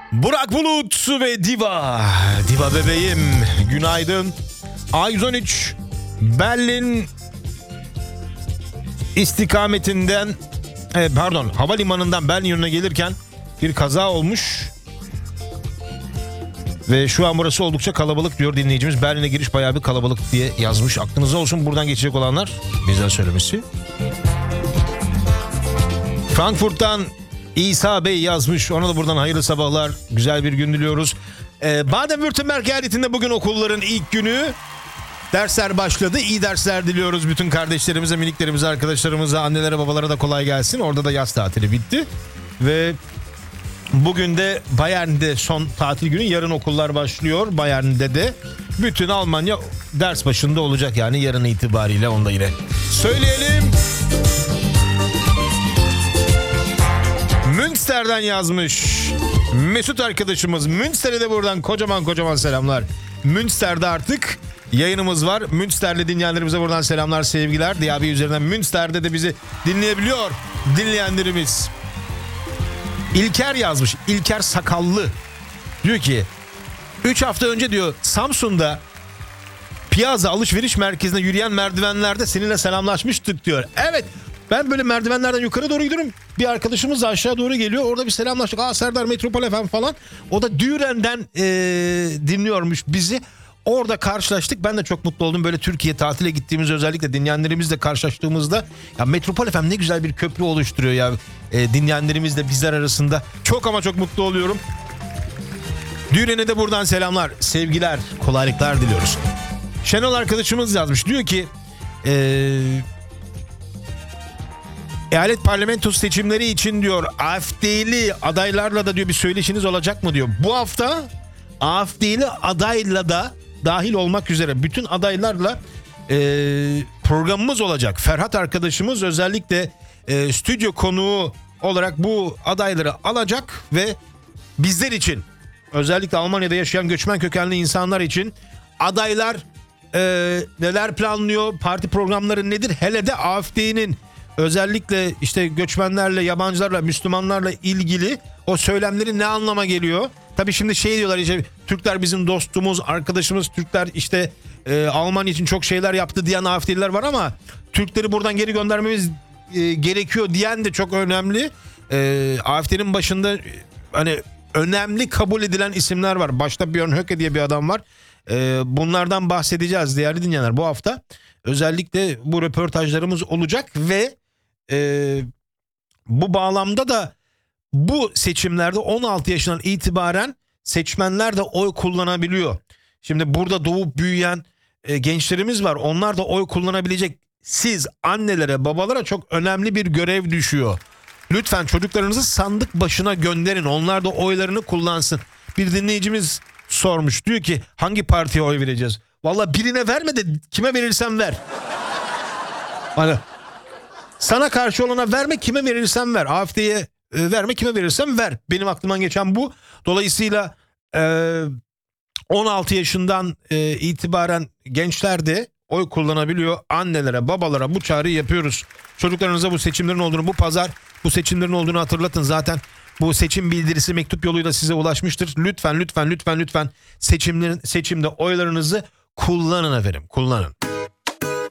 Burak Bulut ve Diva. Diva bebeğim, günaydın. A113 Berlin istikametinden havalimanından Berlin yönüne gelirken bir kaza olmuş. Ve şu an burası oldukça kalabalık diyor dinleyicimiz. Berlin'e giriş bayağı bir kalabalık diye yazmış. Aklınızda olsun buradan geçecek olanlar. Bizden söylemesi. Frankfurt'tan İsa Bey yazmış. Ona da buradan hayırlı sabahlar. Güzel bir gün diliyoruz. Baden-Württemberg eyaletinde bugün okulların ilk günü. Dersler başladı. İyi dersler diliyoruz bütün kardeşlerimize, miniklerimize, arkadaşlarımıza, annelere, babalara da kolay gelsin. Orada da yaz tatili bitti. Ve bugün de Bayern'de son tatil günü. Yarın okullar başlıyor. Bayern'de de bütün Almanya ders başında olacak yani yarın itibariyle, onu da yine söyleyelim. Münster'den yazmış Mesut arkadaşımız. Münster'e de buradan kocaman selamlar. Münster'de artık yayınımız var. Münster'li dinleyenlerimize buradan selamlar, sevgiler. DAB üzerinden Münster'de de bizi dinleyebiliyor dinleyenlerimiz. İlker yazmış. İlker Sakallı. Diyor ki 3 hafta önce diyor Samsun'da Piazza alışveriş merkezine yürüyen merdivenlerde seninle selamlaşmıştık diyor. Evet, ben böyle merdivenlerden yukarı doğru gidiyorum. Bir arkadaşımız da aşağı doğru geliyor. Orada bir selamlaştık. Serdar Metropol FM falan. O da Düren'den dinliyormuş bizi. Orada karşılaştık. Ben de çok mutlu oldum. Böyle Türkiye tatile gittiğimiz, özellikle dinleyenlerimizle karşılaştığımızda ya Metropol FM ne güzel bir köprü oluşturuyor ya. Dinleyenlerimizle bizler arasında. Çok ama çok mutlu oluyorum. Düren'e de buradan selamlar, sevgiler, kolaylıklar diliyoruz. Şenol arkadaşımız yazmış. Diyor ki eyalet parlamentosu seçimleri için diyor AfD'li adaylarla da diyor bir söyleşiniz olacak mı diyor. Bu hafta AfD'li adayla da dahil olmak üzere bütün adaylarla programımız olacak. Ferhat arkadaşımız özellikle stüdyo konuğu olarak bu adayları alacak ve bizler için, özellikle Almanya'da yaşayan göçmen kökenli insanlar için adaylar neler planlıyor, parti programları nedir, hele de AfD'nin özellikle işte göçmenlerle, yabancılarla, Müslümanlarla ilgili o söylemleri ne anlama geliyor? Tabii şimdi diyorlar işte Türkler bizim dostumuz, arkadaşımız, Türkler işte Almanya için çok şeyler yaptı diyen AfD'liler var ama Türkleri buradan geri göndermemiz gerekiyor diyen de çok önemli. AfD'nin başında hani önemli kabul edilen isimler var. Başta Björn Höcke diye bir adam var. Bunlardan bahsedeceğiz değerli dinleyenler bu hafta. Özellikle bu röportajlarımız olacak ve bu bağlamda da bu seçimlerde 16 yaşından itibaren seçmenler de oy kullanabiliyor. Şimdi burada doğup büyüyen gençlerimiz var. Onlar da oy kullanabilecek. Siz annelere, babalara çok önemli bir görev düşüyor. Lütfen çocuklarınızı sandık başına gönderin. Onlar da oylarını kullansın. Bir dinleyicimiz sormuş. Diyor ki hangi partiye oy vereceğiz? Vallahi birine verme de kime verirsen ver. Hani sana karşı olana verme, kime verirsen ver. AfD'ye verme, kime verirsen ver. Benim aklımdan geçen bu. Dolayısıyla 16 yaşından itibaren gençler de oy kullanabiliyor. Annelere, babalara bu çağrıyı yapıyoruz. Çocuklarınıza bu seçimlerin olduğunu, bu pazar bu seçimlerin olduğunu hatırlatın. Zaten bu seçim bildirisi mektup yoluyla size ulaşmıştır. Lütfen seçimde oylarınızı kullanın efendim. Kullanın.